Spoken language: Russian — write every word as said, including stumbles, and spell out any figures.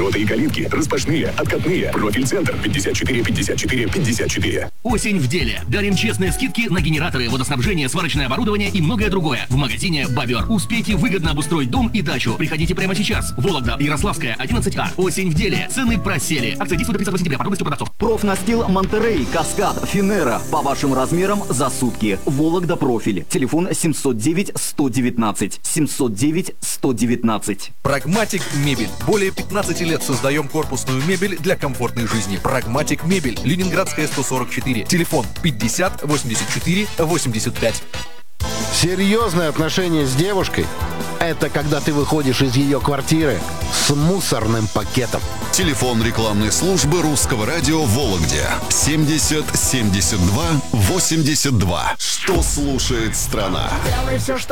Ворота и калитки распашные, откатные. Профиль-центр пятьдесят четыре пятьдесят четыре пятьдесят четыре. Осень в деле. Дарим честные скидки на генераторы, водоснабжение, сварочное оборудование и многое другое. В магазине «Бобер». Успейте выгодно обустроить дом и дачу. Приходите прямо сейчас. Вологда, Ярославская, одиннадцать А. Осень в деле. Цены просели. Акция действует до тридцатого сентября. Подробности у продавцов. Профнастил Монтерей, Каскад, Финера. По вашим размерам за сутки. Вологда профиль. Телефон семьсот девять сто девятнадцать. семьсот девять сто девятнадцать. Прагматик мебель. Более пятнадцати лет создаем корпусную мебель для комфортной жизни. Прагматик мебель. Ленинградская, сто сорок четыре. Телефон пятьдесят восемьдесят четыре восемьдесят пять. Серьезное отношение с девушкой – это когда ты выходишь из ее квартиры с мусорным пакетом. Телефон рекламной службы Русского радио в Вологде. семьдесят семьдесят два восемьдесят два. Что слушает страна? Делай все, что